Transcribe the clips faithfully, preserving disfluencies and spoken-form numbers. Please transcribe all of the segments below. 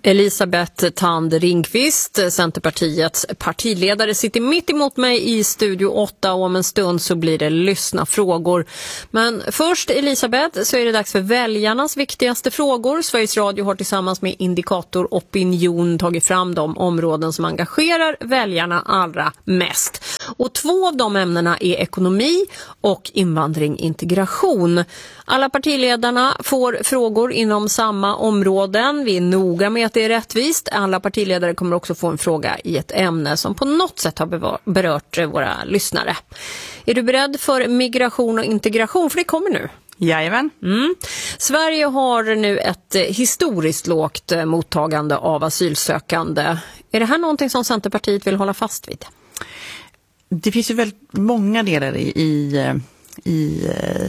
Elisabeth Thand Ringqvist, Centerpartiets partiledare, sitter mitt emot mig i Studio åtta och om en stund så blir det lyssna frågor. Men först, Elisabeth, så är det dags för väljarnas viktigaste frågor. Sveriges Radio har tillsammans med Indikator Opinion tagit fram de områden som engagerar väljarna allra mest. Och två av de ämnena är ekonomi och invandring integration. Alla partiledarna får frågor inom samma områden. Vi är noga med att det är rättvist. Alla partiledare kommer också få en fråga i ett ämne som på något sätt har berört våra lyssnare. Är du beredd för migration och integration? För det kommer nu. Jajamän. Mm. Sverige har nu ett historiskt lågt mottagande av asylsökande. Är det här någonting som Centerpartiet vill hålla fast vid? Det finns ju väldigt många delar i, i, i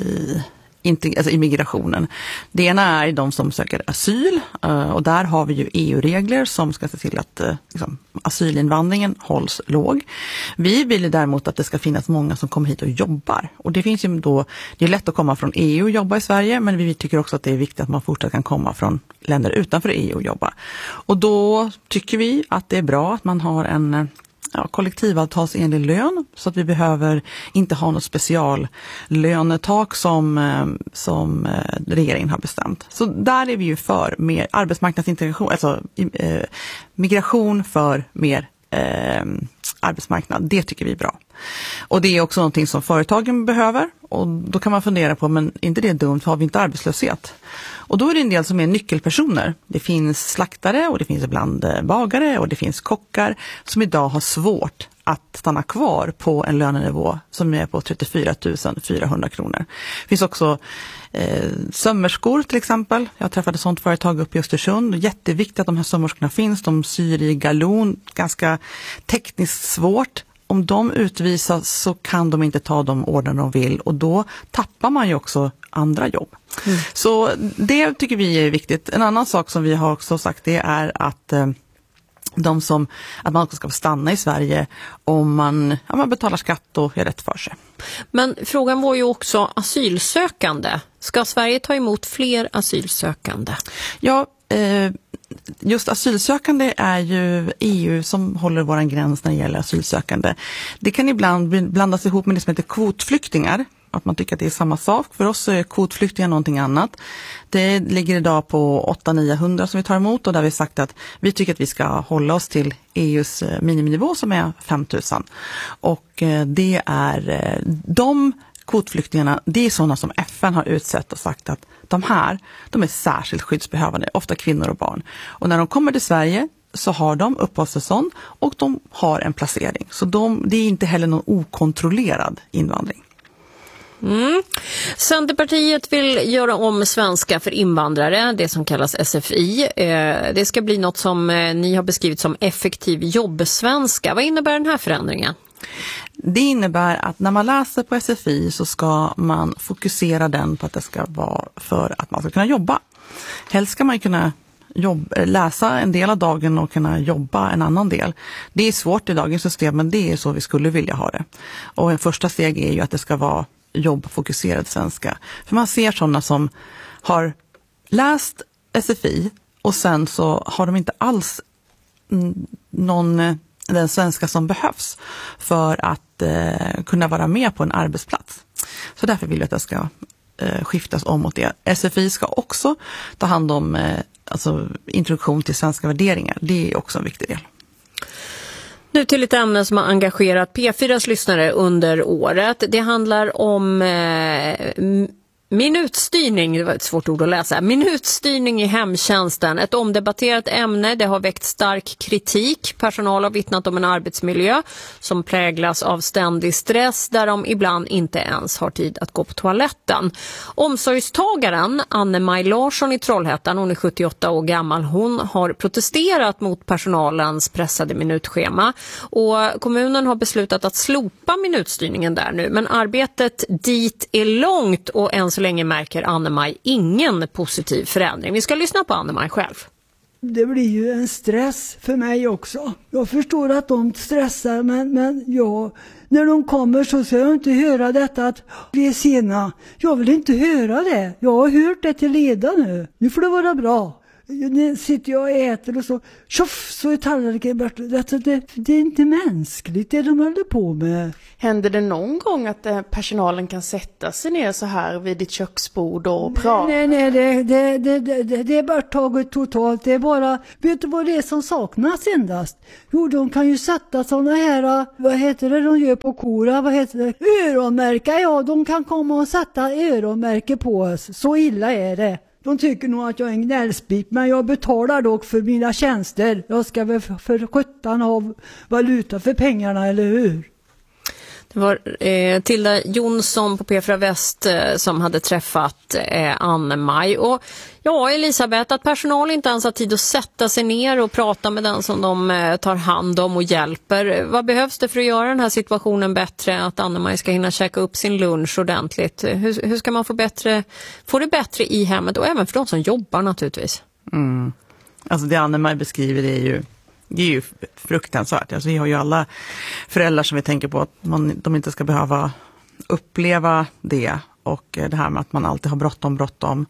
Inte, alltså immigrationen. Det ena är de som söker asyl och där har vi ju E U-regler som ska se till att liksom, asylinvandringen hålls låg. Vi vill däremot att det ska finnas många som kommer hit och jobbar. Och det finns ju då, det är lätt att komma från E U och jobba i Sverige, men vi tycker också att det är viktigt att man fortsatt kan komma från länder utanför E U och jobba. Och då tycker vi att det är bra att man har en Ja, kollektivavtalsenlig lön så att vi behöver inte ha något speciallönetak som, som regeringen har bestämt. Så där är vi ju för mer arbetsmarknadsintegration, alltså eh, migration för mer eh, arbetsmarknad. Det tycker vi är bra. Och det är också någonting som företagen behöver och då kan man fundera på, men inte det är dumt, har vi inte arbetslöshet? Och då är det en del som är nyckelpersoner. Det finns slaktare och det finns ibland bagare och det finns kockar som idag har svårt att stanna kvar på en lönenivå som är på trettiofyra tusen fyrahundra kronor. Det finns också eh, sömmerskor till exempel. Jag träffade ett sånt företag uppe i Östersund. Jätteviktigt att de här sömmerskorna finns. De syr i galon, ganska tekniskt svårt. Om de utvisas så kan de inte ta de order de vill och då tappar man ju också andra jobb. Mm. Så det tycker vi är viktigt. En annan sak som vi har också sagt det är att eh, de som, att man också ska få stanna i Sverige om man, ja, man betalar skatt och gör rätt för sig. Men frågan var ju också asylsökande. Ska Sverige ta emot fler asylsökande? Ja, eh, just asylsökande är ju E U som håller våran gräns när det gäller asylsökande. Det kan ibland blandas ihop med det som heter kvotflyktingar. Att man tycker att det är samma sak. För oss är kvotflyktingar någonting annat. Det ligger idag på åtta till niohundra som vi tar emot och där vi sagt att vi tycker att vi ska hålla oss till E U:s miniminivå som är fem tusen. Och det är de kvotflyktingarna, det är sådana som F N har utsett och sagt att de här, de är särskilt skyddsbehövande, ofta kvinnor och barn. Och när de kommer till Sverige så har de uppehållstillstånd och de har en placering. Så de, det är inte heller någon okontrollerad invandring. Mm. Centerpartiet vill göra om svenska för invandrare, det som kallas S F I. Eh, det ska bli något som eh, ni har beskrivit som effektiv jobbsvenska. Vad innebär den här förändringen? Det innebär att när man läser på S F I så ska man fokusera den på att det ska vara för att man ska kunna jobba. Helst ska man kunna jobb, läsa en del av dagen och kunna jobba en annan del. Det är svårt i dagens system, men det är så vi skulle vilja ha det. Och en första steg är ju att det ska vara jobbfokuserad svenska. För man ser sådana som har läst S F I och sen så har de inte alls någon den svenska som behövs för att eh, kunna vara med på en arbetsplats. Så därför vill jag att det ska eh, skiftas om mot det. S F I ska också ta hand om eh, alltså introduktion till svenska värderingar. Det är också en viktig del. Nu till ett ämne som har engagerat P fyras lyssnare under året. Det handlar om eh, minutstyrning, det var ett svårt ord att läsa. Minutstyrning i hemtjänsten, ett omdebatterat ämne. Det har väckt stark kritik. Personal har vittnat om en arbetsmiljö som präglas av ständig stress där de ibland inte ens har tid att gå på toaletten. Omsorgstagaren Anne-Maj Larsson i Trollhättan, hon är sjuttioåtta år gammal, hon har protesterat mot personalens pressade minutschema och kommunen har beslutat att slopa minutstyrningen där nu, men arbetet dit är långt och än så länge märker Anne-Maj ingen positiv förändring. Vi ska lyssna på Anne-Maj själv. Det blir ju en stress för mig också. Jag förstår att de stressar, men, men jag, när de kommer så ska jag inte höra detta att vi är sena. Jag vill inte höra det. Jag har hört det till leda nu. Nu får det vara bra. Nu sitter jag och äter och så tjoff så är tallriken borta. Det, det, det är inte mänskligt det de håller på med. Händer det någon gång att eh, personalen kan sätta sig ner så här vid ditt köksbord och prata? Nej, nej, det, det, det, det, det, det är bara taget totalt. Det är bara, vet du vad det är som saknas endast? Jo, de kan ju sätta sådana här, vad heter det de gör på kora, vad heter det? Öronmärka, ja, de kan komma och sätta öronmärke på oss. Så illa är det. De tycker nog att jag är en gnällspik, men jag betalar dock för mina tjänster. Jag ska väl för sjutton ha valuta för pengarna, eller hur? Det var eh, Tilda Jonsson på P fyra Väst eh, som hade träffat eh, Anne-Maj. Och ja, Elisabeth, att personal inte ens har tid att sätta sig ner och prata med den som de eh, tar hand om och hjälper. Vad behövs det för att göra den här situationen bättre? Att Anne-Maj ska hinna käka upp sin lunch ordentligt. Hur, hur ska man få, bättre, få det bättre i hemmet och även för de som jobbar naturligtvis? Mm. Alltså det Anne-Maj beskriver är ju Det är ju fruktansvärt. Alltså vi har ju alla föräldrar som vi tänker på att man, de inte ska behöva uppleva det. Och det här med att man alltid har bråttom, bråttom.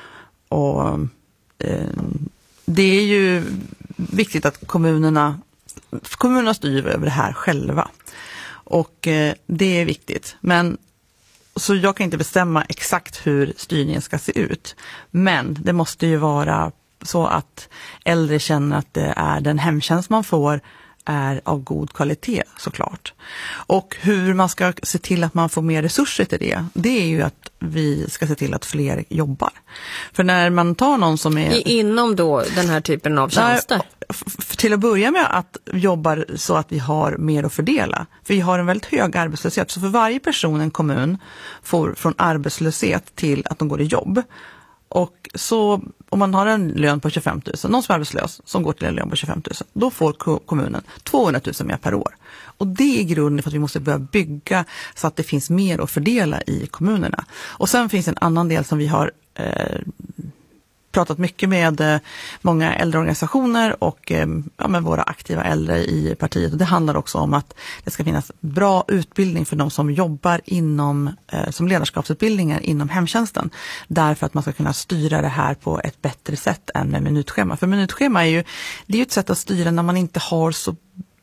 Och eh, det är ju viktigt att kommunerna, kommunerna styr över det här själva. Och eh, det är viktigt. Men så jag kan inte bestämma exakt hur styrningen ska se ut. Men det måste ju vara så att äldre känner att det är den hemtjänst man får är av god kvalitet såklart. Och hur man ska se till att man får mer resurser till det, det är ju att vi ska se till att fler jobbar. För när man tar någon som är... I, inom då den här typen av tjänster? Där, till att börja med att jobba så att vi har mer att fördela. För vi har en väldigt hög arbetslöshet. Så för varje person en kommun får från arbetslöshet till att de går i jobb. Och så om man har en lön på tjugofem tusen, någon som är arbetslös som går till en lön på tjugofem tusen, då får kommunen tvåhundratusen mer per år. Och det är grunden för att vi måste börja bygga så att det finns mer att fördela i kommunerna. Och sen finns en annan del som vi har eh, pratat mycket med eh, många äldreorganisationer och eh, ja, med våra aktiva äldre i partiet. Och det handlar också om att det ska finnas bra utbildning för de som jobbar inom, eh, som ledarskapsutbildningar inom hemtjänsten. Därför att man ska kunna styra det här på ett bättre sätt än med minutschema. För minutschema är ju, det är ju ett sätt att styra när man inte har så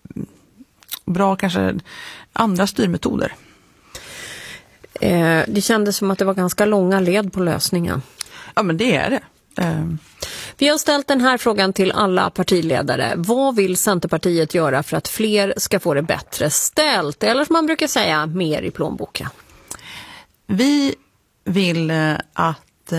bra kanske andra styrmetoder. Eh, det kändes som att det var ganska långa led på lösningen. Ja, men det är det. Vi har ställt den här frågan till alla partiledare. Vad vill Centerpartiet göra för att fler ska få det bättre ställt? Eller som man brukar säga, mer i plånboken. Vi vill att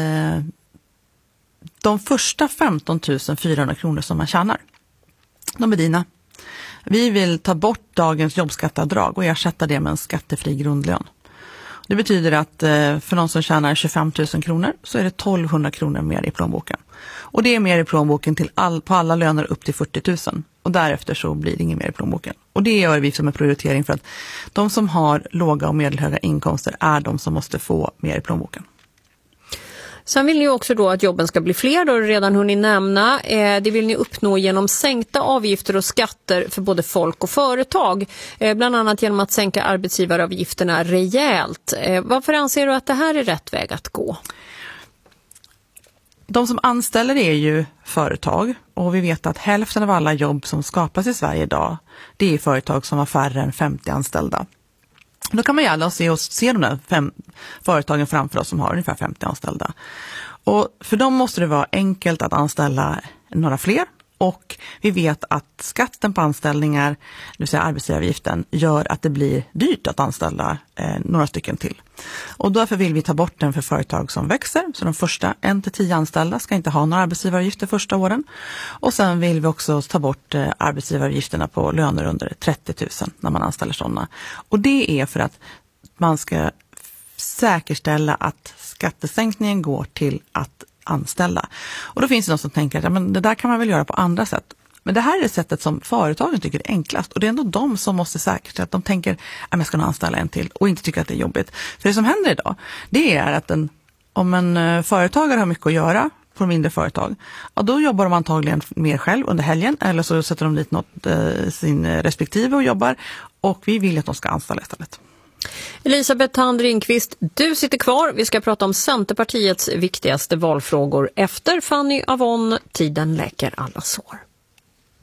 de första femton tusen fyrahundra kronor som man tjänar, de är dina. Vi vill ta bort dagens jobbskatteavdrag och ersätta det med en skattefri grundlön. Det betyder att för någon som tjänar tjugofem tusen kronor så är det tolvhundra kronor mer i plånboken. Och det är mer i plånboken till all, på alla löner upp till fyrtio tusen. Och därefter så blir det inget mer i plånboken. Och det gör vi som en prioritering för att de som har låga och medelhöga inkomster är de som måste få mer i plånboken. Sen vill ni också då att jobben ska bli fler, då har du redan hunnit nämna. Eh, det vill ni uppnå genom sänkta avgifter och skatter för både folk och företag. Eh, bland annat genom att sänka arbetsgivaravgifterna rejält. Eh, varför anser du att det här är rätt väg att gå? De som anställer är ju företag och vi vet att hälften av alla jobb som skapas i Sverige idag, det är företag som har färre än femtio anställda. Då kan man gärna se, oss, se de där fem företagen framför oss som har ungefär femtio anställda. Och för dem måste det vara enkelt att anställa några fler. Och vi vet att skatten på anställningar, det vill säga arbetsgivaravgiften, gör att det blir dyrt att anställa eh, några stycken till. Och därför vill vi ta bort den för företag som växer. Så de första en till tio anställda ska inte ha några arbetsgivaravgifter första åren. Och sen vill vi också ta bort eh, arbetsgivaravgifterna på löner under trettio tusen när man anställer sådana. Och det är för att man ska säkerställa att skattesänkningen går till att anställa. Och då finns det någon som tänker att ja, men det där kan man väl göra på andra sätt. Men det här är det sättet som företagen tycker är enklast. Och det är ändå de som måste säkerställa att de tänker att jag ska nog anställa en till och inte tycker att det är jobbigt. För det som händer idag, det är att en, om en företagare har mycket att göra på mindre företag, ja, då jobbar de antagligen mer själv under helgen eller så sätter de dit något, eh, sin respektive och jobbar. Och vi vill att de ska anställa istället. Elisabeth Thand Ringqvist, du sitter kvar. Vi ska prata om Centerpartiets viktigaste valfrågor efter Fanny Avon. Tiden läker alla sår.